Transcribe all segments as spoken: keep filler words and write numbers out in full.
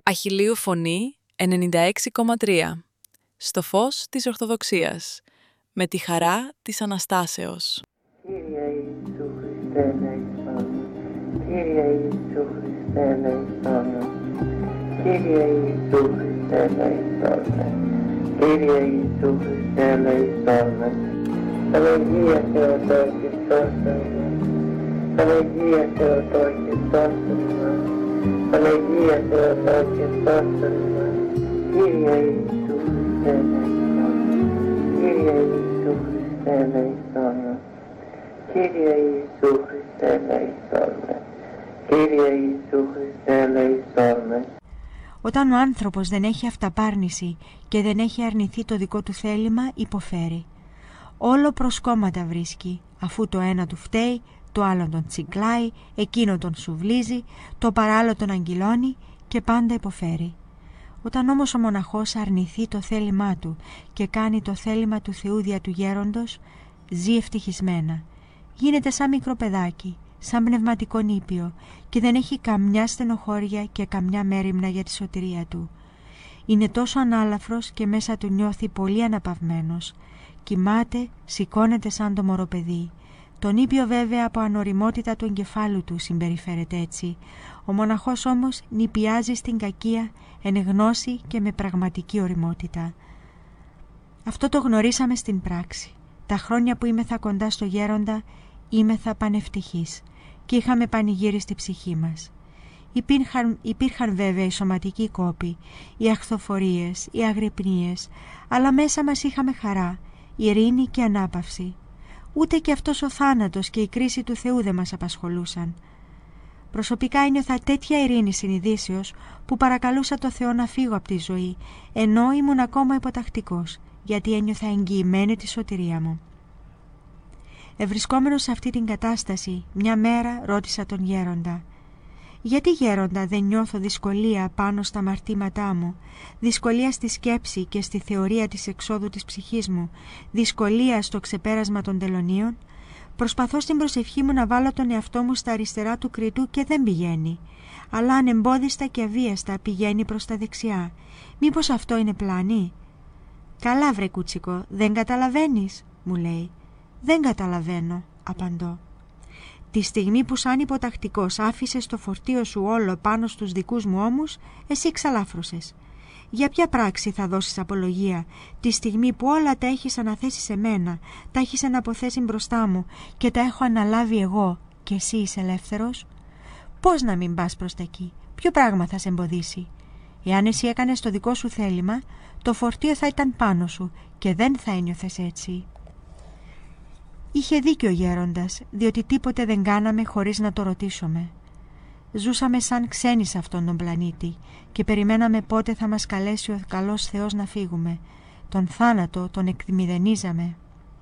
Αχιλλείου Φωνή ενενήντα έξι κόμμα τρία. Στο φως της Ορθοδοξίας. Με τη χαρά της Αναστάσεως. Κύριε Ιησού Χριστέ ελέησον. Κύριε Ιησού Χριστέ ελέησον. Κύριε Ιησού Χριστέ ελέησον. Κύριε Ιησού Χριστέ ελέησον. Παναγία Θεοτόκ και σώσον μας. Παναγία Θεοτόκ και σώσον μας. Παναγία Θεοτόκ και σώσον μας. Κύριε Ιησού Χριστέ ελέησον. Κύριε Ιησού Χριστέ ελέησον. Κύριε Ιησού Χριστέ ελέησον. Κύριε Ιησού Χριστέ ελέησον. Όταν ο άνθρωπος δεν έχει αυταπάρνηση και δεν έχει αρνηθεί το δικό του θέλημα, υποφέρει. Όλο προσκόμματα βρίσκει, αφού το ένα του φταίει, το άλλο τον τσιγκλάει, εκείνο τον σουβλίζει, το παράλληλο τον αγγυλώνει και πάντα υποφέρει. Όταν όμως ο μοναχός αρνηθεί το θέλημά του και κάνει το θέλημα του Θεού δια του γέροντος, ζει ευτυχισμένα. Γίνεται σαν μικρό παιδάκι, σαν πνευματικό νήπιο και δεν έχει καμιά στενοχώρια και καμιά μέριμνα για τη σωτηρία του. Είναι τόσο ανάλαφρος και μέσα του νιώθει πολύ αναπαυμένος. Κοιμάται, σηκώνεται σαν το μωρό παιδί. Το νήπιο βέβαια από ανοριμότητα του εγκεφάλου του συμπεριφέρεται έτσι. Ο μοναχός όμως νηπιάζει στην κακία εν γνώση και με πραγματική ωριμότητα. Αυτό το γνωρίσαμε στην πράξη. Τα χρόνια που ήμεθα κοντά στο γέροντα ήμεθα πανευτυχείς και είχαμε πανηγύρι στη ψυχή μας. Υπήρχαν, υπήρχαν βέβαια οι σωματικοί κόποι, οι αχθοφορίες, οι αγρυπνίες, αλλά μέσα μας είχαμε χαρά, ειρήνη και ανάπαυση. Ούτε και αυτός ο θάνατος και η κρίση του Θεού δεν μας απασχολούσαν. Προσωπικά ένιωθα τέτοια ειρήνη συνειδήσεως που παρακαλούσα το Θεό να φύγω από τη ζωή, ενώ ήμουν ακόμα υποτακτικός, γιατί ένιωθα εγγυημένη τη σωτηρία μου. Ευρισκόμενος σε αυτή την κατάσταση, μια μέρα ρώτησα τον γέροντα: «Γιατί, γέροντα, δεν νιώθω δυσκολία πάνω στα αμαρτήματά μου, δυσκολία στη σκέψη και στη θεωρία της εξόδου της ψυχής μου, δυσκολία στο ξεπέρασμα των τελωνίων? Προσπαθώ στην προσευχή μου να βάλω τον εαυτό μου στα αριστερά του κριτού και δεν πηγαίνει, αλλά ανεμπόδιστα και αβίαστα πηγαίνει προς τα δεξιά. Μήπως αυτό είναι πλάνη?» «Καλά βρε κούτσικο, δεν καταλαβαίνεις?» μου λέει. «Δεν καταλαβαίνω», απαντώ. «Τη στιγμή που σαν υποτακτικός άφησες το φορτίο σου όλο πάνω στους δικούς μου ώμους, εσύ ξαλάφρωσες. Για ποια πράξη θα δώσεις απολογία, τη στιγμή που όλα τα έχεις αναθέσει σε μένα, τα έχεις αναποθέσει μπροστά μου και τα έχω αναλάβει εγώ και εσύ είσαι ελεύθερος? Πώς να μην πας προς τα εκεί, ποιο πράγμα θα σε εμποδίσει? Εάν εσύ έκανες το δικό σου θέλημα, το φορτίο θα ήταν πάνω σου και δεν θα ένιωθες έτσι». Είχε δίκιο ο γέροντας, διότι τίποτε δεν κάναμε χωρίς να το ρωτήσουμε. Ζούσαμε σαν ξένοι σε αυτόν τον πλανήτη και περιμέναμε πότε θα μας καλέσει ο καλός Θεός να φύγουμε. Τον θάνατο τον εκμηδενίζαμε.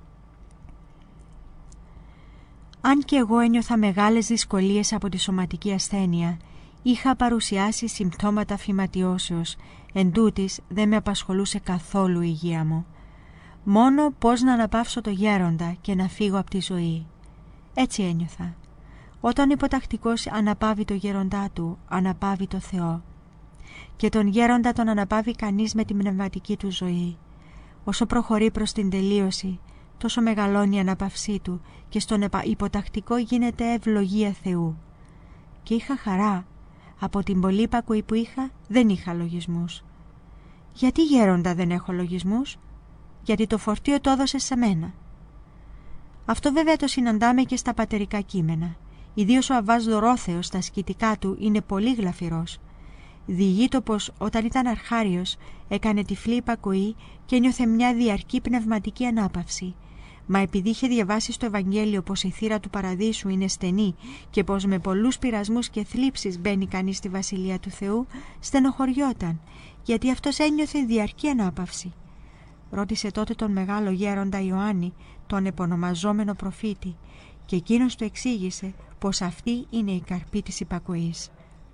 Αν και εγώ ένιωθα μεγάλες δυσκολίες από τη σωματική ασθένεια, είχα παρουσιάσει συμπτώματα φυματιώσεως, εν τούτης δεν με απασχολούσε καθόλου η υγεία μου. Μόνο πώς να αναπαύσω το γέροντα και να φύγω από τη ζωή. Έτσι ένιωθα. Όταν ο υποτακτικός αναπαύει το γέροντά του, αναπαύει το Θεό. Και τον γέροντα τον αναπαύει κανείς με την πνευματική του ζωή. Όσο προχωρεί προς την τελείωση, τόσο μεγαλώνει η αναπαυσή του και στον υποτακτικό γίνεται ευλογία Θεού. Και είχα χαρά. Από την πολλή υπακοή που είχα, δεν είχα λογισμούς. Γιατί, γέροντα, δεν έχω λογισμούς? Γιατί το φορτίο το έδωσε σε μένα. Αυτό βέβαια το συναντάμε και στα πατερικά κείμενα. Ιδίως ο Αββάς Δωρόθεος στα ασκητικά του είναι πολύ γλαφυρός. Διηγείτο πως όταν ήταν αρχάριος έκανε τυφλή υπακοή και νιώθε μια διαρκή πνευματική ανάπαυση. Μα επειδή είχε διαβάσει στο Ευαγγέλιο πως η θύρα του παραδείσου είναι στενή και πως με πολλούς πειρασμούς και θλίψεις μπαίνει κανείς στη Βασιλεία του Θεού, στενοχωριόταν, γιατί αυτός ένιωθε διαρκή ανάπαυση. Ρώτησε τότε τον μεγάλο γέροντα Ιωάννη, τον επωνομαζόμενο προφήτη, και εκείνος του εξήγησε πως αυτή είναι η καρπή της υπακοής.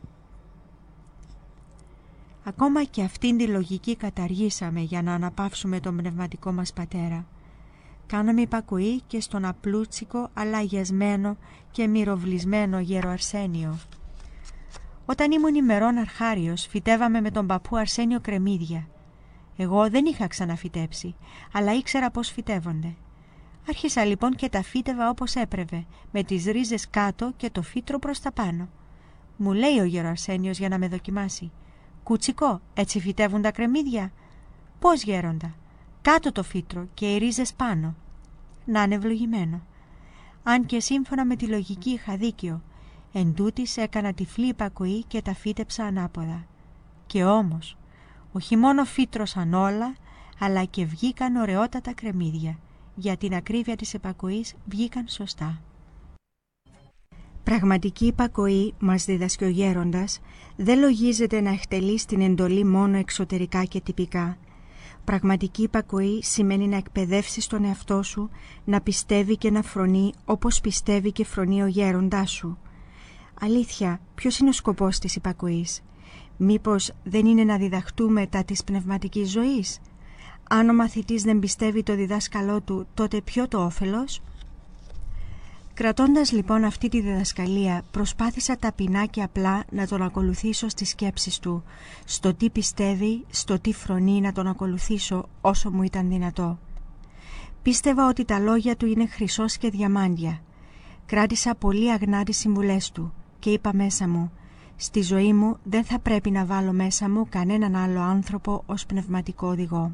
Ακόμα και αυτήν τη λογική καταργήσαμε για να αναπαύσουμε τον πνευματικό μας πατέρα. Κάναμε υπακοή και στον απλούτσικο αλλά αγιασμένο και μυροβλισμένο γέρο Αρσένιο. Όταν ήμουν ημερών αρχάριος, φυτεύαμε με τον παππού Αρσένιο κρεμμύδια. Εγώ δεν είχα ξαναφυτέψει, αλλά ήξερα πώς φυτεύονται. Άρχισα λοιπόν και τα φύτευα όπως έπρεπε, με τις ρίζες κάτω και το φύτρο προς τα πάνω. Μου λέει ο γέρο Αρσένιος για να με δοκιμάσει. «Κουτσικό, έτσι φυτεύουν τα κρεμμύδια?» «Πώς, γέροντα?» «Κάτω το φύτρο και οι ρίζες πάνω». Να είναι ευλογημένο. Αν και σύμφωνα με τη λογική είχα δίκιο, εν τούτης έκανα τυφλή υπακοή και τα φύτεψα ανάποδα. Και όμως, όχι μόνο φύτρωσαν όλα, αλλά και βγήκαν ωραιότατα κρεμμύδια. Για την ακρίβεια της υπακοής βγήκαν σωστά. Πραγματική υπακοή, μας δίδασκε ο γέροντας, δεν λογίζεται να εκτελείς την εντολή μόνο εξωτερικά και τυπικά. Πραγματική υπακοή σημαίνει να εκπαιδεύσεις τον εαυτό σου να πιστεύει και να φρονεί όπως πιστεύει και φρονεί ο γέροντάς σου. Αλήθεια, ποιος είναι ο σκοπός της υπακοής? Μήπως δεν είναι να διδαχτούμε τα της πνευματικής ζωής? Αν ο μαθητής δεν πιστεύει το διδάσκαλό του, τότε ποιο το όφελος? Κρατώντας λοιπόν αυτή τη διδασκαλία, προσπάθησα ταπεινά και απλά να τον ακολουθήσω στις σκέψεις του, στο τι πιστεύει, στο τι φρονεί να τον ακολουθήσω όσο μου ήταν δυνατό. Πίστευα ότι τα λόγια του είναι χρυσός και διαμάντια. Κράτησα πολύ αγνά τις συμβουλές του και είπα μέσα μου, στη ζωή μου δεν θα πρέπει να βάλω μέσα μου κανέναν άλλο άνθρωπο ως πνευματικό οδηγό.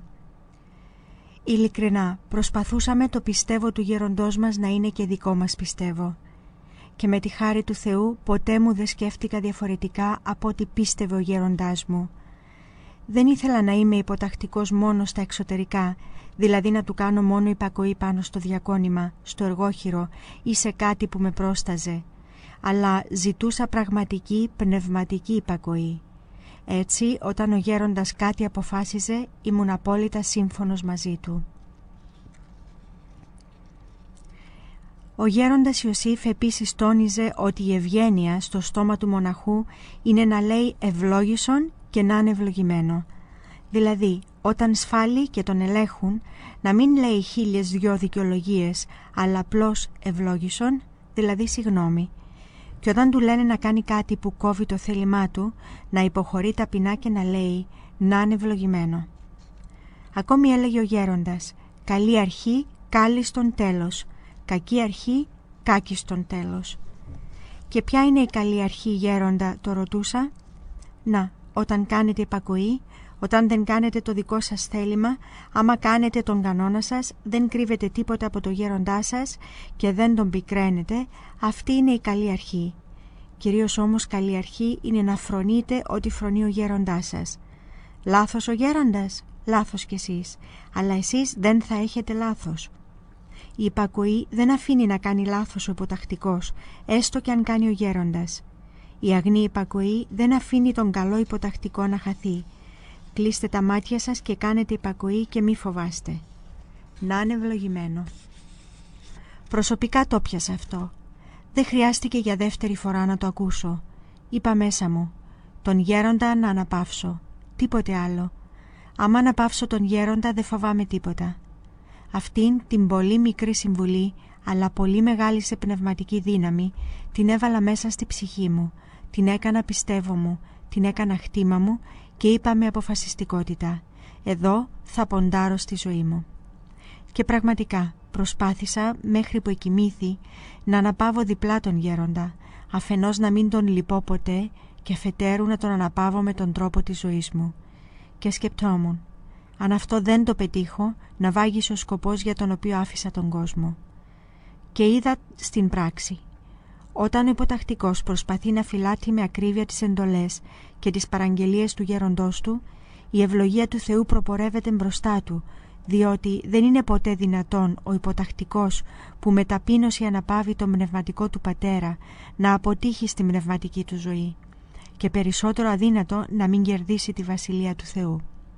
Ειλικρινά, προσπαθούσαμε το πιστεύω του γέροντός μας να είναι και δικό μας πιστεύω. Και με τη χάρη του Θεού ποτέ μου δεν σκέφτηκα διαφορετικά από ό,τι πίστευε ο γέροντάς μου. Δεν ήθελα να είμαι υποτακτικός μόνο στα εξωτερικά, δηλαδή να του κάνω μόνο υπακοή πάνω στο διακόνημα, στο εργόχειρο ή σε κάτι που με πρόσταζε, αλλά ζητούσα πραγματική πνευματική υπακοή. Έτσι, όταν ο γέροντας κάτι αποφάσιζε, ήμουν απόλυτα σύμφωνος μαζί του. Ο γέροντας Ιωσήφ επίσης τόνιζε ότι η ευγένεια στο στόμα του μοναχού είναι να λέει ευλόγησον και να είναι ευλογημένο. Δηλαδή, όταν σφάλει και τον ελέγχουν, να μην λέει χίλιες δυο δικαιολογίες, αλλά απλώς ευλόγησον, δηλαδή συγγνώμη. Και όταν του λένε να κάνει κάτι που κόβει το θέλημά του, να υποχωρεί ταπεινά και να λέει να είναι ευλογημένο. Ακόμη έλεγε ο γέροντας, καλή αρχή, κάλλιστον τέλος, κακή αρχή, κάκιστον τέλος. Και ποια είναι η καλή αρχή, γέροντα, το ρωτούσα. Να, όταν κάνετε υπακοή, όταν δεν κάνετε το δικό σας θέλημα, άμα κάνετε τον κανόνα σας, δεν κρύβετε τίποτα από το γέροντά σας και δεν τον πικραίνετε, αυτή είναι η καλή αρχή. Κυρίως όμως καλή αρχή είναι να φρονείτε ό,τι φρονεί ο γέροντάς σας. Λάθος ο γέροντας, λάθος κι εσείς, αλλά εσείς δεν θα έχετε λάθος. Η υπακοή δεν αφήνει να κάνει λάθος ο υποτακτικός, έστω και αν κάνει ο γέροντας. Η αγνή υπακοή δεν αφήνει τον καλό υποτακτικό να χαθεί. Κλείστε τα μάτια σας και κάνετε υπακοή και μη φοβάστε. Να είναι ευλογημένο. Προσωπικά το πιάσα αυτό. Δεν χρειάστηκε για δεύτερη φορά να το ακούσω. Είπα μέσα μου, τον γέροντα να αναπαύσω. Τίποτε άλλο. Άμα αναπαύσω τον γέροντα δεν φοβάμαι τίποτα. Αυτήν την πολύ μικρή συμβουλή, αλλά πολύ μεγάλη σε πνευματική δύναμη, την έβαλα μέσα στη ψυχή μου. Την έκανα πιστεύω μου, την έκανα χτήμα μου και είπα με αποφασιστικότητα, εδώ θα ποντάρω στη ζωή μου. Και πραγματικά προσπάθησα μέχρι που εκοιμήθη να αναπαύω διπλά τον γέροντα, αφενός να μην τον λυπώ ποτέ και αφετέρου να τον αναπαύω με τον τρόπο της ζωής μου. Και σκεπτόμουν, αν αυτό δεν το πετύχω, να βάγισε ο σκοπός για τον οποίο άφησα τον κόσμο. Και είδα στην πράξη. Όταν ο υποτακτικός προσπαθεί να φυλάττει με ακρίβεια τις εντολές και τις παραγγελίες του γέροντός του, η ευλογία του Θεού προπορεύεται μπροστά του, διότι δεν είναι ποτέ δυνατόν ο υποτακτικός που με ταπείνωση αναπαύει το πνευματικό του πατέρα να αποτύχει στην πνευματική του ζωή και περισσότερο αδύνατο να μην κερδίσει τη Βασιλεία του Θεού.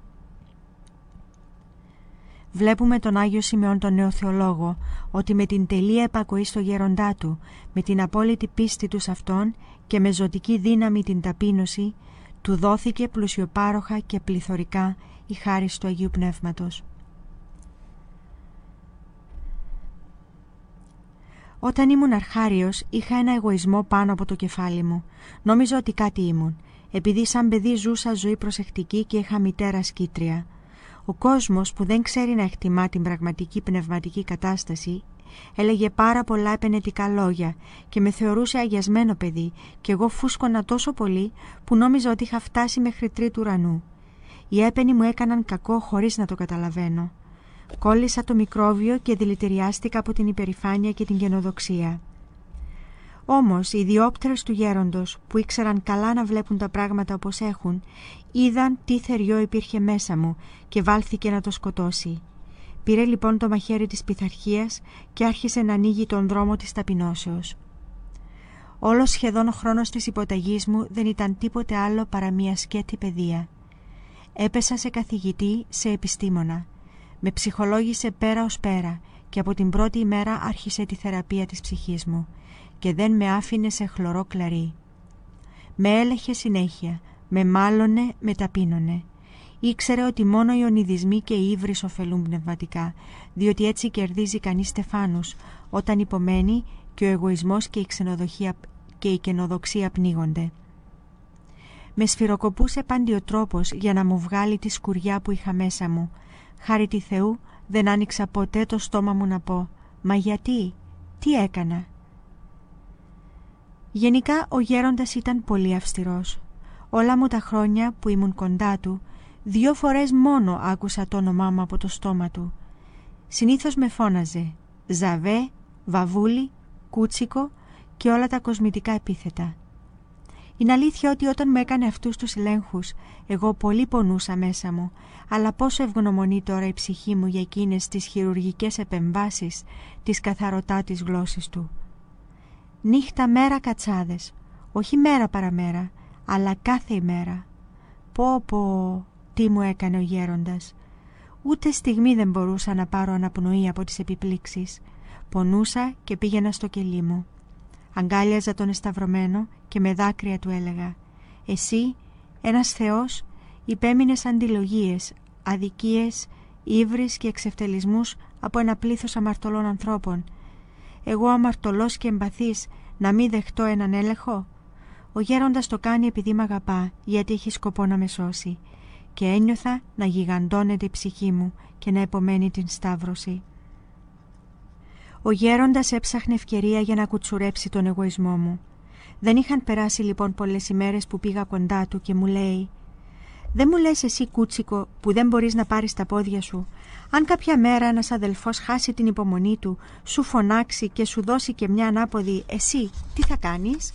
Βλέπουμε τον Άγιο Σιμεών τον Νεοθεολόγο ότι με την τελεία επακοή στο γέροντά του, με την απόλυτη πίστη του σε αυτόν και με ζωτική δύναμη την ταπείνωση, του δόθηκε πλουσιοπάροχα και πληθωρικά η χάρις του Αγίου Πνεύματος. Όταν ήμουν αρχάριος είχα ένα εγωισμό πάνω από το κεφάλι μου. Νόμιζα ότι κάτι ήμουν, επειδή σαν παιδί ζούσα ζωή προσεκτική και είχα μητέρα σκήτρια. Ο κόσμος που δεν ξέρει να εκτιμά την πραγματική πνευματική κατάσταση έλεγε πάρα πολλά επενετικά λόγια και με θεωρούσε αγιασμένο παιδί, και εγώ φούσκωνα τόσο πολύ που νόμιζα ότι είχα φτάσει μέχρι τρίτου ουρανού. Οι έπαινοι μου έκαναν κακό χωρίς να το καταλαβαίνω. Κόλλησα το μικρόβιο και δηλητηριάστηκα από την υπερηφάνεια και την καινοδοξία. Όμως οι διόπτρες του γέροντος, που ήξεραν καλά να βλέπουν τα πράγματα όπως έχουν, είδαν τι θεριό υπήρχε μέσα μου και βάλθηκε να το σκοτώσει. Πήρε λοιπόν το μαχαίρι της πειθαρχίας και άρχισε να ανοίγει τον δρόμο της ταπεινώσεως. Όλος σχεδόν ο χρόνος της υποταγής μου δεν ήταν τίποτε άλλο παρά μια σκέτη παιδεία. Έπεσα σε καθηγητή, σε επιστήμονα. Με ψυχολόγησε πέρα ως πέρα και από την πρώτη ημέρα άρχισε τη θεραπεία της ψυχής μου και δεν με άφηνε σε χλωρό κλαρί. Με έλεγχε συνέχεια, με μάλωνε, με ταπείνωνε. Ήξερε ότι μόνο οι ονειδισμοί και οι ύβρις ωφελούν πνευματικά, διότι έτσι κερδίζει κανείς στεφάνους, όταν υπομένει και ο εγωισμός και η ξενοδοχία και η καινοδοξία πνίγονται. Με σφυροκοπούσε παντιοτρόπος για να μου βγάλει τη σκουριά που είχα μέσα μου. Χάρη τη Θεού δεν άνοιξα ποτέ το στόμα μου να πω «Μα γιατί, τι έκανα?» Γενικά ο γέροντας ήταν πολύ αυστηρός. Όλα μου τα χρόνια που ήμουν κοντά του, δύο φορές μόνο άκουσα το όνομά μου από το στόμα του. Συνήθως με φώναζε Ζαβέ, Βαβούλη, Κούτσικο και όλα τα κοσμητικά επίθετα. Είναι αλήθεια ότι όταν μου έκανε αυτούς τους ελέγχους, εγώ πολύ πονούσα μέσα μου, αλλά πόσο ευγνωμονεί τώρα η ψυχή μου για εκείνες τις χειρουργικές επεμβάσεις της καθαρωτάτης γλώσσης του. Νύχτα μέρα κατσάδες, όχι μέρα παραμέρα, αλλά κάθε ημέρα. Πω πω, τι μου έκανε ο γέροντας. Ούτε στιγμή δεν μπορούσα να πάρω αναπνοή από τις επιπλήξεις. Πονούσα και πήγαινα στο κελί μου. Αγκάλιαζα τον εσταυρωμένο και με δάκρυα του έλεγα «Εσύ, ένας Θεός, υπέμεινες αντιλογίες, αδικίες, ύβρις και εξευτελισμούς από ένα πλήθος αμαρτωλών ανθρώπων. Εγώ αμαρτωλός και εμπαθής να μην δεχτώ έναν έλεγχο?» Ο γέροντας το κάνει επειδή μ' αγαπά, γιατί έχει σκοπό να με σώσει, και ένιωθα να γιγαντώνεται η ψυχή μου και να επομένει την σταύρωση. Ο γέροντας έψαχνε ευκαιρία για να κουτσουρέψει τον εγωισμό μου. Δεν είχαν περάσει λοιπόν πολλές ημέρες που πήγα κοντά του και μου λέει «Δεν μου λες εσύ, Κούτσικο, που δεν μπορείς να πάρεις τα πόδια σου, αν κάποια μέρα ένας αδελφός χάσει την υπομονή του, σου φωνάξει και σου δώσει και μια ανάποδη, εσύ τι θα κάνεις?»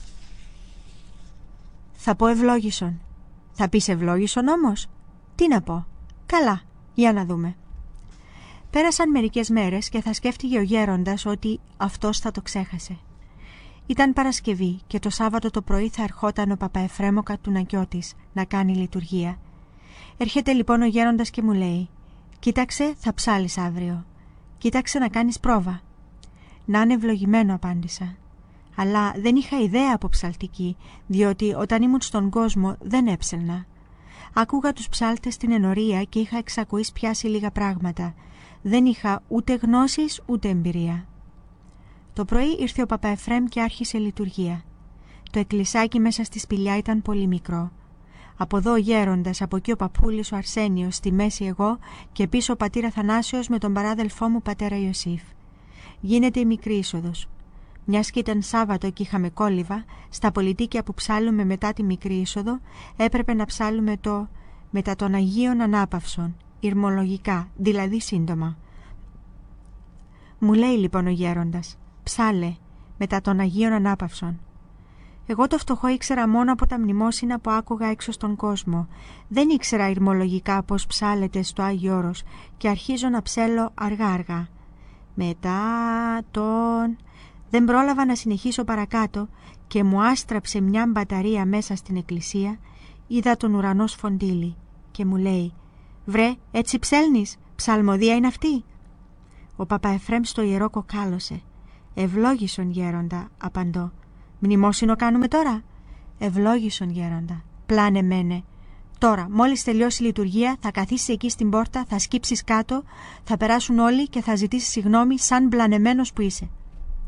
«Θα πω ευλόγησον». «Θα πεις ευλόγησον όμως?» «Τι να πω?» «Καλά, για να δούμε». Πέρασαν μερικές μέρες και θα σκέφτηκε ο γέροντας ότι αυτός θα το ξέχασε. Ήταν Παρασκευή και το Σάββατο το πρωί θα ερχόταν ο Παπαεφρέμ ο Κατουνακιώτης να κάνει λειτουργία. Έρχεται λοιπόν ο γέροντας και μου λέει «Κοίταξε, θα ψάλεις αύριο. Κοίταξε να κάνεις πρόβα». «Να είναι ευλογημένο», απάντησα. Αλλά δεν είχα ιδέα από ψαλτική, διότι όταν ήμουν στον κόσμο δεν έψελνα. Άκουγα τους ψάλτες στην ενορία και είχα εξακουείς πιάσει λίγα πράγματα. Δεν είχα ούτε γνώσεις ούτε εμπειρία. Το πρωί ήρθε ο Παπαεφρέμ και άρχισε λειτουργία. Το εκκλησάκι μέσα στη σπηλιά ήταν πολύ μικρό. Από εδώ ο γέροντας, από εκεί ο παππούλης ο Αρσένιος, στη μέση εγώ και πίσω ο πατήρ Αθανάσιος με τον παράδελφό μου πατέρα Ιωσήφ. Γίνεται η μικρή είσοδος. Μιας και ήταν Σάββατο και είχαμε κόλληβα, στα πολιτίκια που ψάλουμε μετά τη μικρή είσοδο έπρεπε να ψάλουμε το «Μετά των Αγίων Ανάπαυσων», ηρμολογικά, δηλαδή σύντομα. Μου λέει λοιπόν ο γέροντας «Ψάλε, μετά των Αγίων Ανάπαυσων». Εγώ το φτωχό ήξερα μόνο από τα μνημόσυνα που άκουγα έξω στον κόσμο. Δεν ήξερα ηρμολογικά πώς ψάλεται στο Άγιο Όρος και αρχίζω να ψέλω αργά-αργά. Μετά τον... Δεν πρόλαβα να συνεχίσω παρακάτω και μου άστραψε μια μπαταρία μέσα στην εκκλησία. Είδα τον ουρανό σφοντίλι και μου λέει «Βρε, έτσι ψέλνεις, ψαλμοδία είναι αυτή?» Ο Παπαεφρέμ στο ιερό κοκάλωσε. «Ευλόγησον γέροντα», απαντώ. «Μνημόσυνο κάνουμε τώρα?» «Ευλόγησον γέροντα». «Πλάνε μένε». «Τώρα, μόλις τελειώσει η λειτουργία, θα καθίσεις εκεί στην πόρτα, θα σκύψεις κάτω, θα περάσουν όλοι και θα ζητήσεις συγγνώμη σαν μπλανεμένος που είσαι».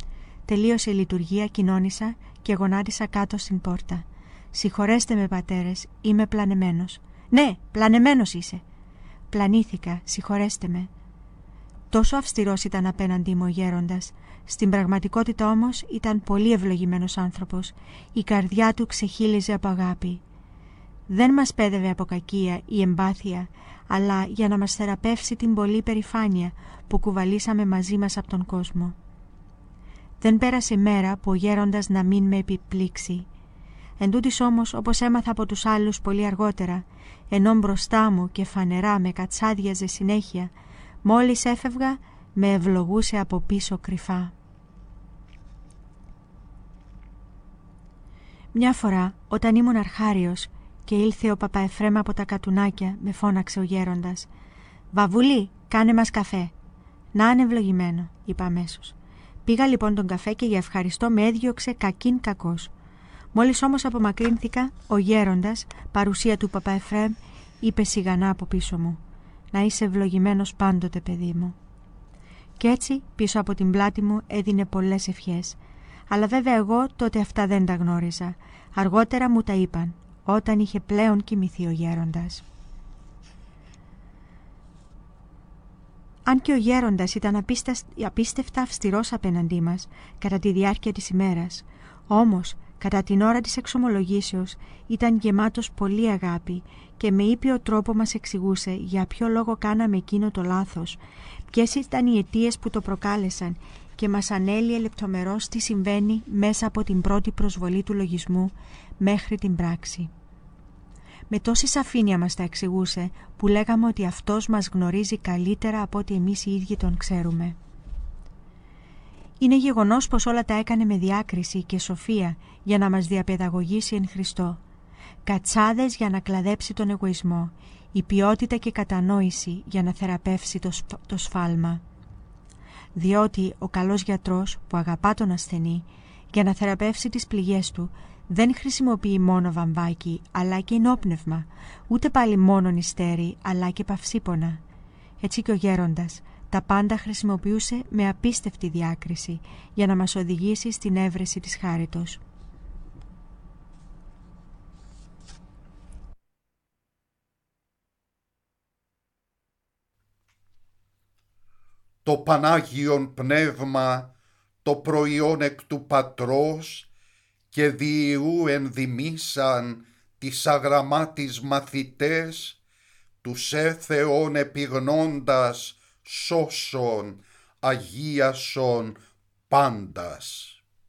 τελείωσε η λειτουργία, κοινώνησα και γονάτισα κάτω στην πόρτα. «Συγχωρέστε με, πατέρες, είμαι πλανεμένος». «Ναι, πλανεμένος είσαι». «Πλανήθηκα, συγχωρέστε με». Τόσο αυστηρός ήταν απέναντί μου ο γέροντας. Στην πραγματικότητα όμως ήταν πολύ ευλογημένος άνθρωπος. Η καρδιά του ξεχύλιζε από αγάπη. Δεν μας πέδευε από κακία ή εμπάθεια, αλλά για να μας θεραπεύσει την πολλή περηφάνεια που κουβαλήσαμε μαζί μας από τον κόσμο. Δεν πέρασε μέρα που ο γέροντας να μην με επιπλήξει. Εν τούτης όμως, όπως έμαθα από τους άλλους πολύ αργότερα, ενώ μπροστά μου και φανερά με κατσάδιαζε συνέχεια, μόλις έφευγα με ευλογούσε από πίσω κρυφά. Μια φορά, όταν ήμουν αρχάριος και ήλθε ο Παπαεφρέμ από τα κατουνάκια, με φώναξε ο γέροντας. «Βαβούλη, κάνε μας καφέ». «Να είναι ευλογημένο», είπα αμέσως. Πήγα λοιπόν τον καφέ και για ευχαριστώ με έδιωξε κακήν κακός. Μόλις όμως απομακρύνθηκα, ο γέροντας, παρουσία του Παπαεφρέμ, είπε σιγανά από πίσω μου. «Να είσαι ευλογημένος πάντοτε, παιδί μου». Κι έτσι πίσω από την πλάτη μου έδινε πολλές ευχές. Αλλά βέβαια εγώ τότε αυτά δεν τα γνώριζα. Αργότερα μου τα είπαν, όταν είχε πλέον κοιμηθεί ο γέροντας. Αν και ο γέροντας ήταν απίστευτα αυστηρός απέναντί μας κατά τη διάρκεια της ημέρας, όμως κατά την ώρα της εξομολογήσεως ήταν γεμάτος πολύ αγάπη και με ήπιο τρόπο μας εξηγούσε για ποιο λόγο κάναμε εκείνο το λάθος, ποιες ήταν οι αιτίες που το προκάλεσαν και μας ανέλυε λεπτομερώς τι συμβαίνει μέσα από την πρώτη προσβολή του λογισμού μέχρι την πράξη. Με τόση σαφήνεια μας τα εξηγούσε που λέγαμε ότι αυτός μας γνωρίζει καλύτερα από ότι εμείς οι ίδιοι τον ξέρουμε. Είναι γεγονός πως όλα τα έκανε με διάκριση και σοφία για να μας διαπαιδαγωγήσει εν Χριστώ. Κατσάδες για να κλαδέψει τον εγωισμό, η ποιότητα και κατανόηση για να θεραπεύσει το, σφ... το σφάλμα. Διότι ο καλός γιατρός που αγαπά τον ασθενή για να θεραπεύσει τις πληγές του δεν χρησιμοποιεί μόνο βαμβάκι αλλά και ενόπνευμα, ούτε πάλι μόνον ιστέρι αλλά και παυσίπονα. Έτσι και ο γέροντας τα πάντα χρησιμοποιούσε με απίστευτη διάκριση για να μας οδηγήσει στην έβρεση της χάριτος. Το Πανάγιον Πνεύμα, το προϊόν εκ του Πατρός και διηγού ενδημήσαν τις αγραμμάτις μαθητές, τους ε Θεόν επιγνώντας σώσον, αγίασον πάντας.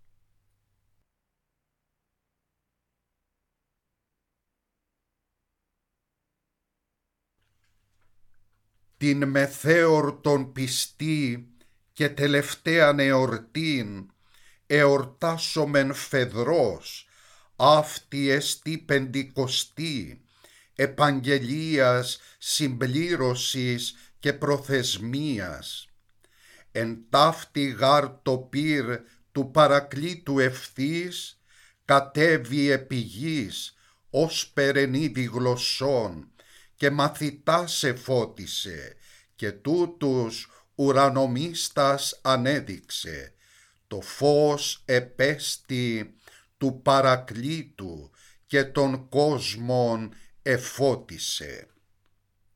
Την μεθέορτον πιστή και τελευταίαν εορτήν εορτάσομεν φεδρός, αυτή εστί πεντηκοστή, επαγγελίας συμπλήρωσης και προθεσμίας. Εν ταύτη γάρ το πυρ του παρακλήτου ευθύς, κατέβη επί γης ως περενίδι γλωσσών, και μαθητάς εφώτισε και τούτους ουρανομίστας ανέδειξε, το φως επέστη του παρακλήτου και των κόσμων εφώτισε.